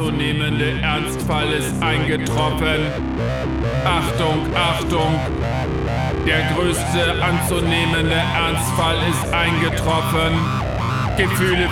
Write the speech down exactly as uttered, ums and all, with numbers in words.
anzunehmende Ernstfall ist eingetroffen. Achtung, Achtung! Der größte anzunehmende Ernstfall ist eingetroffen. Gefühle